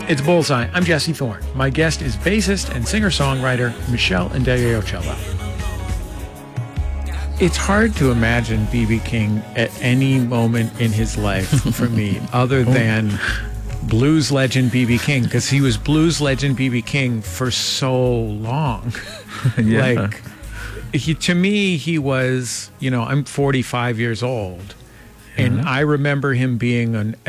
It's Bullseye. I'm Jesse Thorne. My guest is bassist and singer-songwriter Michelle Ndegeocello. It's hard to imagine B.B. King at any moment in his life for me other than blues legend B.B. King, because he was blues legend B.B. King for so long. Yeah. Like, to me, he was, I'm 45 years old, and I remember him being an